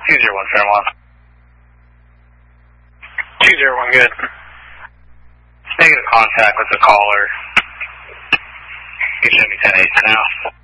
201 Fairmont. 201, good. Negative contact with the caller. You should be 10-8 for now.